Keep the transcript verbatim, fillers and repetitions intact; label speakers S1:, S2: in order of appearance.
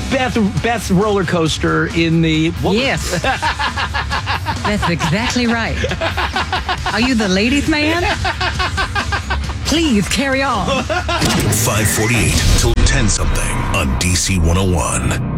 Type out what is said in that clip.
S1: Beth Beth's roller coaster in the...
S2: Yes. That's exactly right. Are you the ladies' man? Please carry on.
S3: five forty-eight till ten something on D C one oh one.